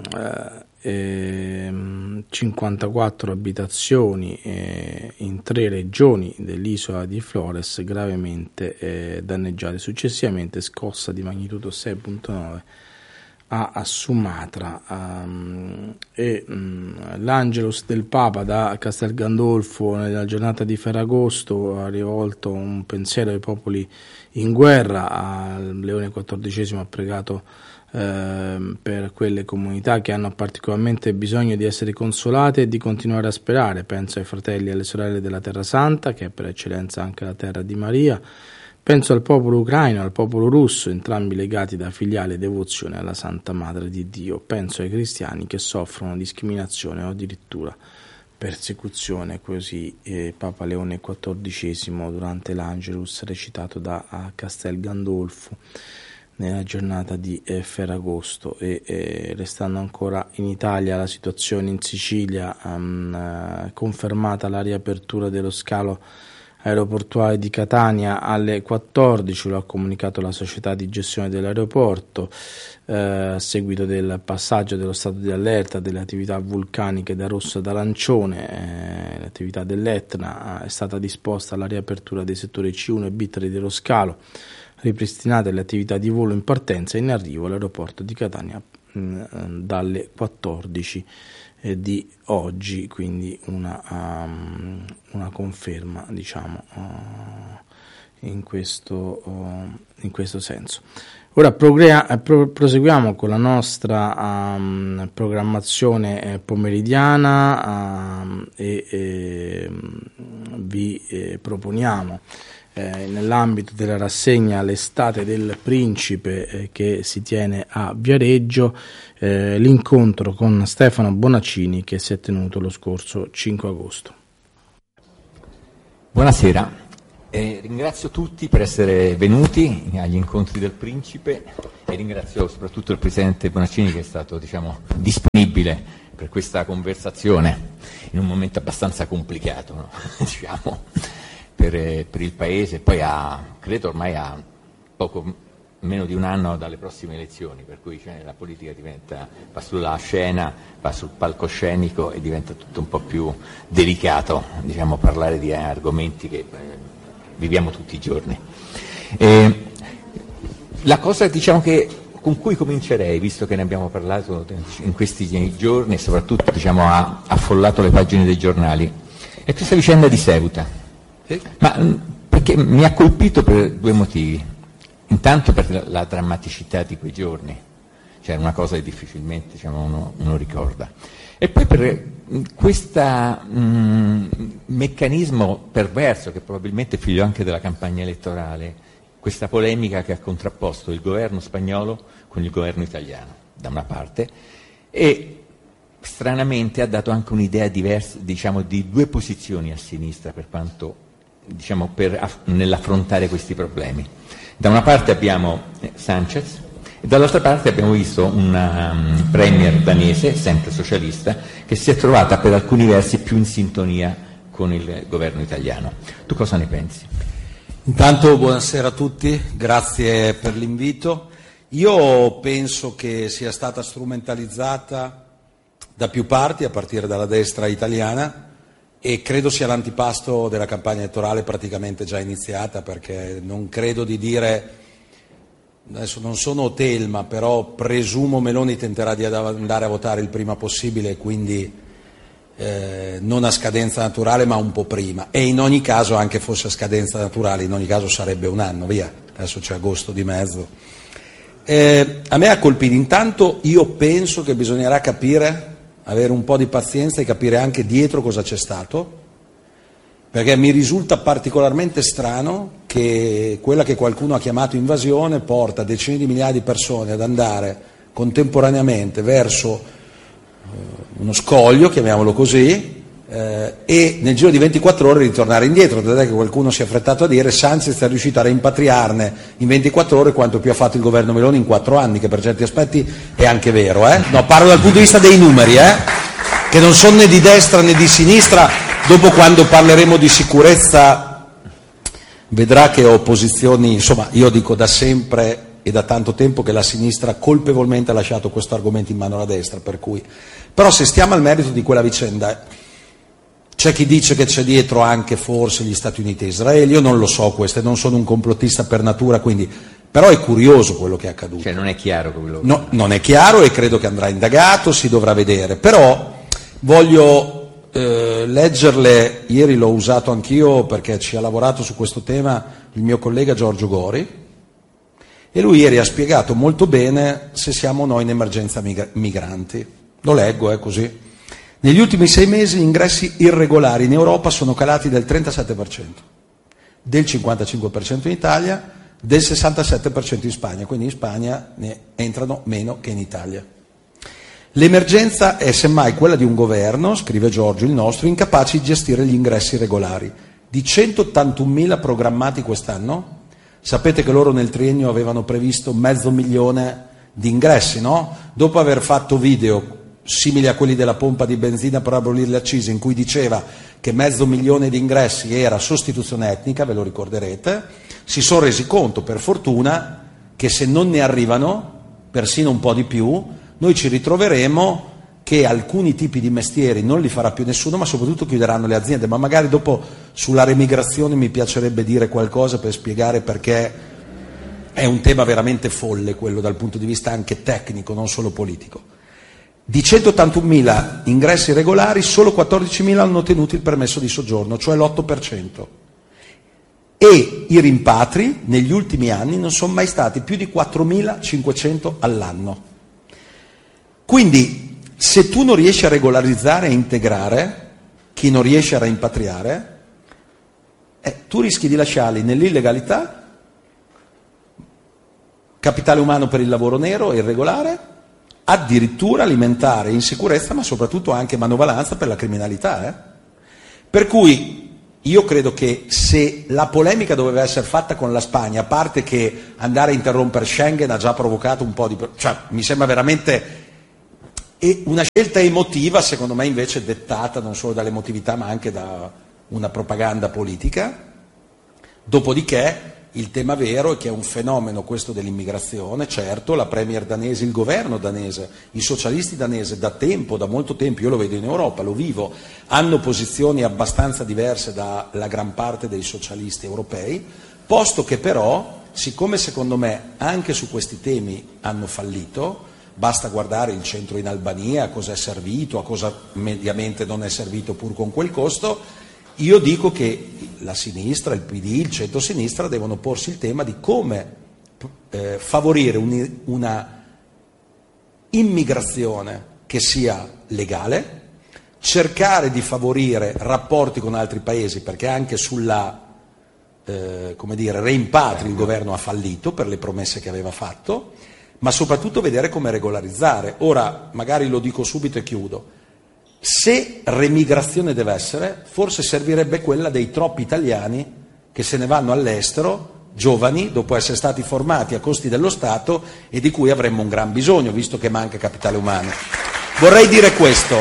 ehm, cinquantaquattro abitazioni eh, in tre regioni dell'isola di Flores gravemente eh, danneggiate. Successivamente scossa di magnitudo sei virgola nove a, a Sumatra um, e um, l'Angelus del Papa da Castel Gandolfo nella giornata di Ferragosto ha rivolto un pensiero ai popoli in guerra. A Leone quattordicesimo ha pregato eh, per quelle comunità che hanno particolarmente bisogno di essere consolate e di continuare a sperare. Penso ai fratelli e alle sorelle della Terra Santa, che è per eccellenza anche la terra di Maria. Penso al popolo ucraino e al popolo russo, entrambi legati da filiale devozione alla Santa Madre di Dio. Penso ai cristiani che soffrono discriminazione o addirittura persecuzione, così eh, Papa Leone quattordicesimo durante l'Angelus recitato da Castel Gandolfo nella giornata di eh, Ferragosto. E eh, restando ancora in Italia, la situazione in Sicilia, um, eh, confermata la riapertura dello scalo aeroportuale di Catania alle quattordici, lo ha comunicato la società di gestione dell'aeroporto, eh, a seguito del passaggio dello stato di allerta delle attività vulcaniche da rosso ad arancione. Eh, l'attività dell'Etna è stata disposta alla riapertura dei settori C uno e B tre dello scalo, ripristinate le attività di volo in partenza e in arrivo all'aeroporto di Catania mh, dalle quattordici di oggi, quindi una, um, una conferma, diciamo, uh, in, questo, uh, in questo senso. Ora progrea- pro- proseguiamo con la nostra um, programmazione eh, pomeridiana um, e eh, vi eh, proponiamo Eh, nell'ambito della rassegna L'estate del Principe eh, che si tiene a Viareggio, eh, l'incontro con Stefano Bonaccini che si è tenuto lo scorso cinque agosto. Buonasera, eh, ringrazio tutti per essere venuti agli incontri del Principe e ringrazio soprattutto il Presidente Bonaccini che è stato, diciamo, disponibile per questa conversazione in un momento abbastanza complicato, no? diciamo. Per, per il Paese, poi ha, credo ormai ha poco meno di un anno dalle prossime elezioni, per cui cioè, la politica diventa, va sulla scena, va sul palcoscenico e diventa tutto un po' più delicato, diciamo, parlare di argomenti che eh, viviamo tutti i giorni. E, la cosa, diciamo, che con cui comincerei, visto che ne abbiamo parlato in questi giorni e soprattutto, diciamo, ha affollato le pagine dei giornali, è questa vicenda di Ceuta. Ma perché mi ha colpito per due motivi. Intanto per la, la drammaticità di quei giorni, cioè una cosa che difficilmente, diciamo, uno, uno ricorda. E poi per questo meccanismo perverso, che probabilmente è figlio anche della campagna elettorale, questa polemica che ha contrapposto il governo spagnolo con il governo italiano, da una parte, e stranamente ha dato anche un'idea diversa, diciamo, di due posizioni a sinistra per quanto, diciamo, per, nell'affrontare questi problemi. Da una parte abbiamo Sanchez e dall'altra parte abbiamo visto una um, premier danese, sempre socialista, che si è trovata per alcuni versi più in sintonia con il governo italiano. Tu cosa ne pensi? Intanto buonasera a tutti, grazie per l'invito. Io penso che sia stata strumentalizzata da più parti, a partire dalla destra italiana, e credo sia l'antipasto della campagna elettorale praticamente già iniziata, perché non credo di dire, adesso non sono Telma, però presumo Meloni tenterà di andare a votare il prima possibile, quindi eh, non a scadenza naturale ma un po' prima, e in ogni caso, anche fosse a scadenza naturale, in ogni caso sarebbe un anno, via, adesso c'è agosto di mezzo. Eh, a me ha colpito, intanto io penso che bisognerà capire, avere un po' di pazienza e capire anche dietro cosa c'è stato, perché mi risulta particolarmente strano che quella che qualcuno ha chiamato invasione porta decine di migliaia di persone ad andare contemporaneamente verso eh, uno scoglio, chiamiamolo così, eh, e nel giro di ventiquattro ore ritornare indietro, tant'è che qualcuno si è affrettato a dire Sanchez è riuscito a rimpatriarne in ventiquattro ore quanto più ha fatto il governo Meloni in quattro anni, che per certi aspetti è anche vero, eh? No, parlo dal punto di vista dei numeri, eh? Che non sono né di destra né di sinistra. Dopo, quando parleremo di sicurezza, vedrà che ho posizioni, insomma, io dico da sempre e da tanto tempo che la sinistra colpevolmente ha lasciato questo argomento in mano alla destra, per cui, però se stiamo al merito di quella vicenda, c'è chi dice che c'è dietro anche forse gli Stati Uniti e Israele, io non lo so questo, non sono un complottista per natura, quindi, però è curioso quello che è accaduto. Cioè non è chiaro quello. No, non è chiaro e credo che andrà indagato, si dovrà vedere, però voglio eh, leggerle, ieri l'ho usato anch'io perché ci ha lavorato su questo tema il mio collega Giorgio Gori, e lui ieri ha spiegato molto bene se siamo noi in emergenza migra- migranti. Lo leggo, è eh, così. Negli ultimi sei mesi gli ingressi irregolari in Europa sono calati del trentasette per cento, del cinquantacinque per cento in Italia, del sessantasette per cento in Spagna, quindi in Spagna ne entrano meno che in Italia. L'emergenza è semmai quella di un governo, scrive Giorgio, il nostro, incapace di gestire gli ingressi regolari. Di centottantunomila programmati quest'anno, sapete che loro nel triennio avevano previsto mezzo milione di ingressi, no? Dopo aver fatto video simili a quelli della pompa di benzina per abolire le accise, in cui diceva che mezzo milione di ingressi era sostituzione etnica, ve lo ricorderete, si sono resi conto, per fortuna, che se non ne arrivano, persino un po' di più, noi ci ritroveremo che alcuni tipi di mestieri non li farà più nessuno, ma soprattutto chiuderanno le aziende. Ma magari dopo sulla remigrazione mi piacerebbe dire qualcosa per spiegare perché è un tema veramente folle quello dal punto di vista anche tecnico, non solo politico. Di centottantunomila ingressi regolari, solo quattordicimila hanno ottenuto il permesso di soggiorno, cioè l'otto per cento. E i rimpatri negli ultimi anni non sono mai stati più di quattromilacinquecento all'anno. Quindi, se tu non riesci a regolarizzare e integrare chi non riesce a rimpatriare, eh, tu rischi di lasciarli nell'illegalità, capitale umano per il lavoro nero e irregolare, addirittura alimentare insicurezza, ma soprattutto anche manovalanza per la criminalità. Eh? Per cui io credo che se la polemica doveva essere fatta con la Spagna, a parte che andare a interrompere Schengen ha già provocato un po' di... cioè mi sembra veramente... E una scelta emotiva, secondo me, invece dettata non solo dall'emotività ma anche da una propaganda politica. Dopodiché il tema vero è che è un fenomeno questo dell'immigrazione, certo, la premier danese, il governo danese, i socialisti danesi da tempo, da molto tempo, io lo vedo in Europa, lo vivo, hanno posizioni abbastanza diverse dalla gran parte dei socialisti europei, posto che però, siccome secondo me anche su questi temi hanno fallito, basta guardare il centro in Albania, a cosa è servito, a cosa mediamente non è servito pur con quel costo, io dico che la sinistra, il P D, il centro-sinistra devono porsi il tema di come eh, favorire un, una immigrazione che sia legale, cercare di favorire rapporti con altri paesi, perché anche sulla eh, come dire, rimpatri il governo ha fallito per le promesse che aveva fatto, ma soprattutto vedere come regolarizzare. Ora, magari lo dico subito e chiudo, se remigrazione deve essere, forse servirebbe quella dei troppi italiani che se ne vanno all'estero, giovani, dopo essere stati formati a costi dello Stato e di cui avremmo un gran bisogno, visto che manca capitale umano. Vorrei dire questo,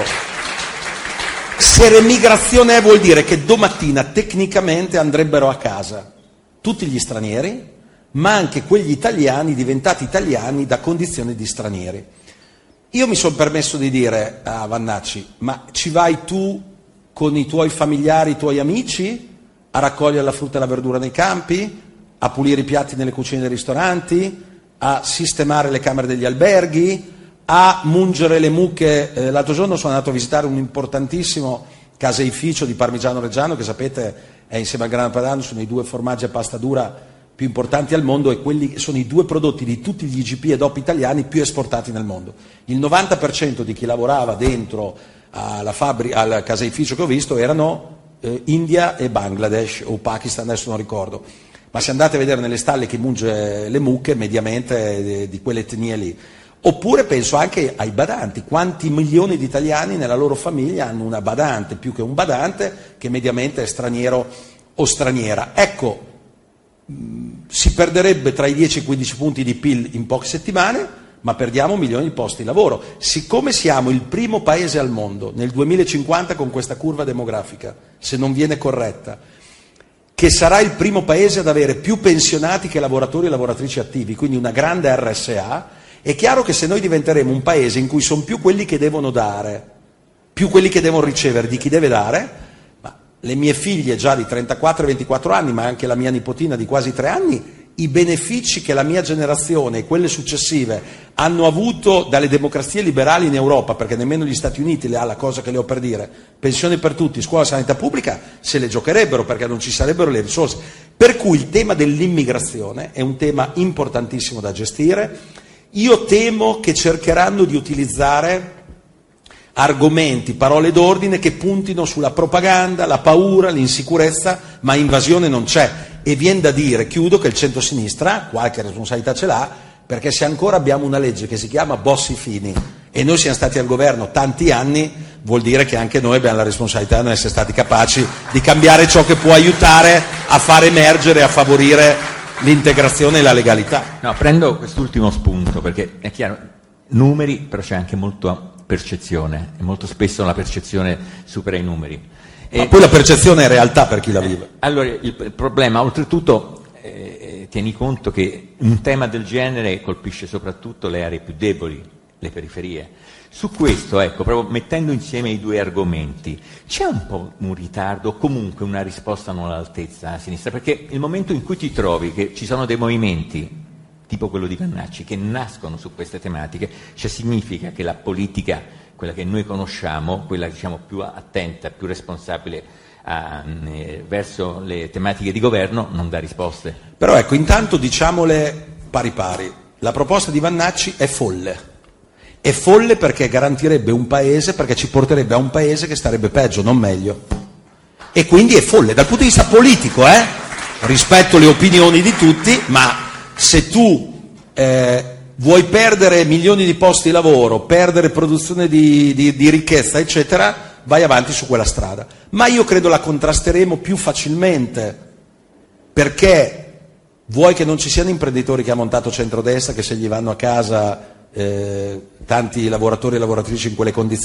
se remigrazione è, vuol dire che domattina tecnicamente andrebbero a casa tutti gli stranieri, ma anche quegli italiani diventati italiani da condizione di stranieri. Io mi sono permesso di dire a Vannacci, ma ci vai tu con i tuoi familiari, i tuoi amici, a raccogliere la frutta e la verdura nei campi, a pulire i piatti nelle cucine dei ristoranti, a sistemare le camere degli alberghi, a mungere le mucche? Eh, l'altro giorno sono andato a visitare un importantissimo caseificio di Parmigiano Reggiano, che sapete è insieme al Grana Padano, sono i due formaggi a pasta dura più importanti al mondo e quelli sono i due prodotti di tutti gli I G P e D O P italiani più esportati nel mondo. Il novanta per cento di chi lavorava dentro alla fabbrica, al caseificio che ho visto erano eh, India e Bangladesh o Pakistan, adesso non ricordo, ma se andate a vedere nelle stalle chi munge le mucche mediamente eh, di quelle etnie lì. Oppure penso anche ai badanti, quanti milioni di italiani nella loro famiglia hanno una badante più che un badante che mediamente è straniero o straniera. Ecco, si perderebbe tra i dieci e i quindici punti di P I L in poche settimane, ma perdiamo milioni di posti di lavoro. Siccome siamo il primo paese al mondo nel duemilacinquanta con questa curva demografica, se non viene corretta, che sarà il primo paese ad avere più pensionati che lavoratori e lavoratrici attivi, quindi una grande R S A, è chiaro che se noi diventeremo un paese in cui sono più quelli che devono dare, più quelli che devono ricevere di chi deve dare, le mie figlie già di trentaquattro e ventiquattro anni, ma anche la mia nipotina di quasi tre anni, i benefici che la mia generazione e quelle successive hanno avuto dalle democrazie liberali in Europa, perché nemmeno gli Stati Uniti le ha la cosa che le ho per dire, pensioni per tutti, scuola, sanità pubblica, se le giocherebbero perché non ci sarebbero le risorse. Per cui il tema dell'immigrazione è un tema importantissimo da gestire. Io temo che cercheranno di utilizzare argomenti, parole d'ordine che puntino sulla propaganda, la paura, l'insicurezza, ma invasione non c'è. E viene da dire, chiudo, che il centro-sinistra qualche responsabilità ce l'ha, perché se ancora abbiamo una legge che si chiama Bossi-Fini e noi siamo stati al governo tanti anni, vuol dire che anche noi abbiamo la responsabilità di non essere stati capaci di cambiare ciò che può aiutare a far emergere e a favorire l'integrazione e la legalità. No, prendo quest'ultimo spunto perché è chiaro, numeri, però c'è anche molto percezione e molto spesso la percezione supera i numeri. Ma e, poi la percezione è realtà per chi la vive. Allora il, il problema, oltretutto, eh, tieni conto che un tema del genere colpisce soprattutto le aree più deboli, le periferie. Su questo, ecco, proprio mettendo insieme i due argomenti, c'è un po' un ritardo, comunque una risposta non all'altezza a sinistra, perché il momento in cui ti trovi che ci sono dei movimenti, tipo quello di Vannacci, che nascono su queste tematiche, cioè significa che la politica, quella che noi conosciamo, quella diciamo più attenta, più responsabile a, eh, verso le tematiche di governo, non dà risposte. Però ecco, intanto diciamole pari pari, la proposta di Vannacci è folle. È folle perché garantirebbe un paese, perché ci porterebbe a un paese che starebbe peggio, non meglio. E quindi è folle dal punto di vista politico, eh? Rispetto le opinioni di tutti, ma se tu eh, vuoi perdere milioni di posti di lavoro, perdere produzione di, di, di ricchezza, eccetera, vai avanti su quella strada. Ma io credo la contrasteremo più facilmente, perché vuoi che non ci siano imprenditori che ha montato centrodestra, che se gli vanno a casa... Eh, tanti lavoratori e lavoratrici in quelle condizioni